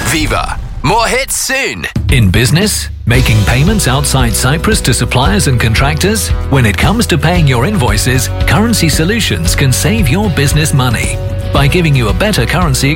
Viva. More hits soon. In business, making payments outside Cyprus to suppliers and contractors? When it comes to paying your invoices, Currency Solutions can save your business money by giving you a better currency